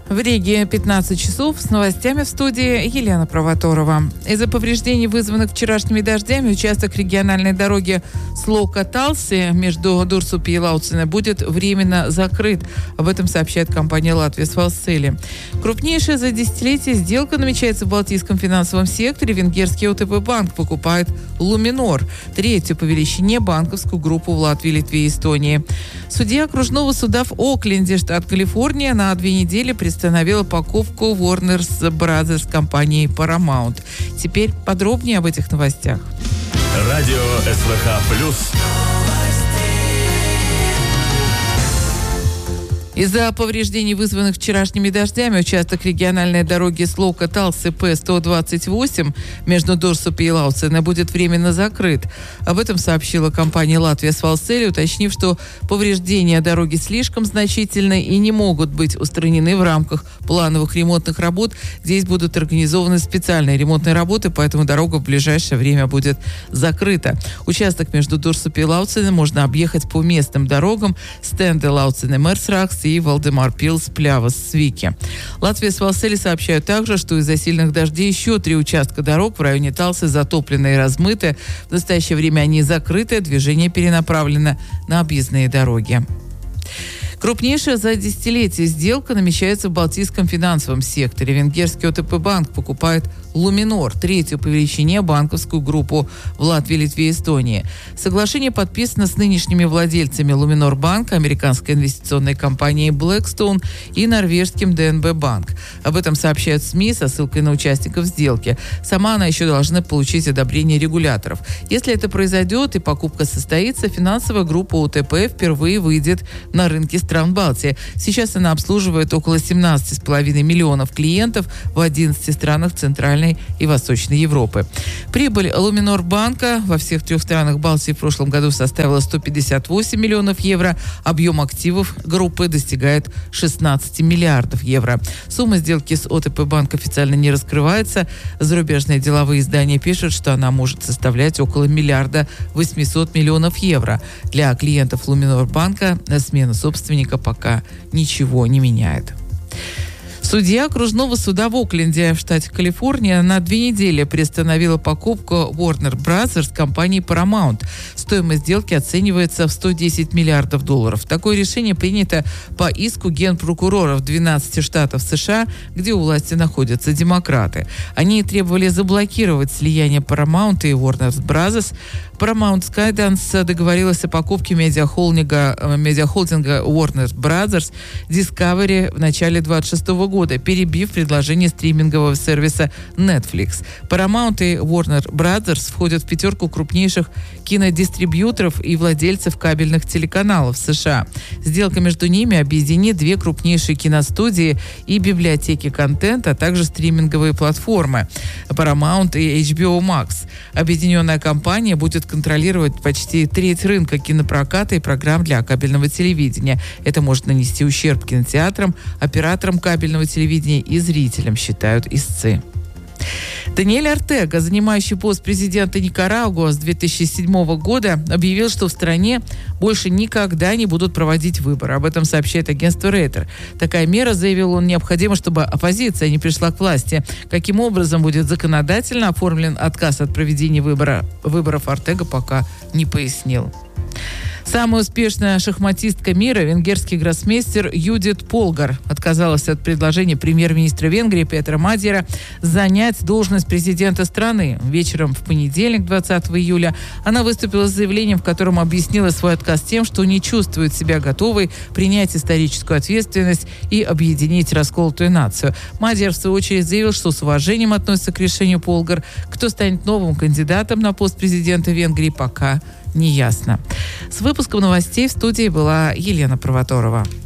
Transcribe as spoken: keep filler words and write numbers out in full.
В Риге пятнадцать часов. С новостями в студии Елена Провоторова. Из-за повреждений, вызванных вчерашними дождями, участок региональной дороги Слоука-Талси между Дурсупи и Лауцине будет временно закрыт. Об этом сообщает компания «Латвия Свалсели». Крупнейшая за десятилетие сделка намечается в Балтийском финансовом секторе. Венгерский о тэ пэ-банк покупает «Луминор», третью по величине банковскую группу в Латвии, Литве и Эстонии. Судья окружного суда в Окленде, штат Калифорния, на две недели приостановила покупку Warner Brothers компании Paramount. Теперь подробнее об этих новостях. Радио эс вэ ха плюс. Из-за повреждений, вызванных вчерашними дождями, участок региональной дороги Слоука-Талси П сто двадцать восемь между Дурсупи и Лауцине будет временно закрыт. Об этом сообщила компания «Латвия Свалсели», уточнив, что повреждения дороги слишком значительны и не могут быть устранены в рамках плановых ремонтных работ. Здесь будут организованы специальные ремонтные работы, поэтому дорога в ближайшее время будет закрыта. Участок между Дурсупи и Лауцине можно объехать по местным дорогам Стенде Лауцине Мерсракс и Валдемар Пилс Плявас Свики. Латвия Свалсели сообщают также, что из-за сильных дождей еще три участка дорог в районе Талсы затоплены и размыты. В настоящее время они закрыты, движение перенаправлено на объездные дороги. Крупнейшая за десятилетие сделка намечается в Балтийском финансовом секторе. Венгерский о тэ пэ-банк покупает «Луминор», третью по величине банковскую группу в Латвии, Литве и Эстонии. Соглашение подписано с нынешними владельцами «Луминор банка», американской инвестиционной компанией «Блэкстоун» и норвежским дэ эн бэ банк. Об этом сообщают СМИ со ссылкой на участников сделки. Сама она еще должна получить одобрение регуляторов. Если это произойдет и покупка состоится, финансовая группа о тэ пэ впервые выйдет на рынки стран Балтии. Сейчас она обслуживает около семнадцать с половиной миллионов клиентов в одиннадцати странах Центральной и Восточной Европы. Прибыль Луминор банка во всех трех странах Балтии в прошлом году составила сто пятьдесят восемь миллионов евро. Объем активов группы достигает шестнадцать миллиардов евро. Сумма сделки с о тэ пэ-банк официально не раскрывается. Зарубежные деловые издания пишут, что она может составлять около миллиарда восемьсот миллионов евро. Для клиентов Луминор банка смена собственника пока ничего не меняет. Судья окружного суда в Окленде, в штате Калифорния, на две недели приостановила покупку Warner Brothers компании Paramount. Стоимость сделки оценивается в сто десять миллиардов долларов. Такое решение принято по иску генпрокуроров двенадцати штатов США, где у власти находятся демократы. Они требовали заблокировать слияние Paramount и Warner Brothers. Paramount Skydance договорилась о покупке медиахолдинга, медиахолдинга Warner Brothers Discovery в начале двадцать шестого года, перебив предложение стримингового сервиса Netflix. Paramount и Warner Brothers входят в пятерку крупнейших кинодистрибьюторов и владельцев кабельных телеканалов США. Сделка между ними объединит две крупнейшие киностудии и библиотеки контента, а также стриминговые платформы Paramount и эйч би о Max. Объединенная компания будет контролировать почти треть рынка кинопроката и программ для кабельного телевидения. Это может нанести ущерб кинотеатрам, операторам кабельного телевидения и зрителям, считают истцы. Даниэль Ортега, занимающий пост президента Никарагуа с две тысячи седьмого года, объявил, что в стране больше никогда не будут проводить выборы. Об этом сообщает агентство Рейтер. Такая мера, заявил он, необходима, чтобы оппозиция не пришла к власти. Каким образом будет законодательно оформлен отказ от проведения выбора, выборов, Ортега пока не пояснил. Самая успешная шахматистка мира, венгерский гроссмейстер Юдит Полгар, отказалась от предложения премьер-министра Венгрии Петра Мадьяра занять должность президента страны. Вечером в понедельник, двадцатого июля, она выступила с заявлением, в котором объяснила свой отказ тем, что не чувствует себя готовой принять историческую ответственность и объединить расколотую нацию. Мадьяр, в свою очередь, заявил, что с уважением относится к решению Полгар. Кто станет новым кандидатом на пост президента Венгрии, пока не ясно. С выпуском новостей в студии была Елена Провоторова.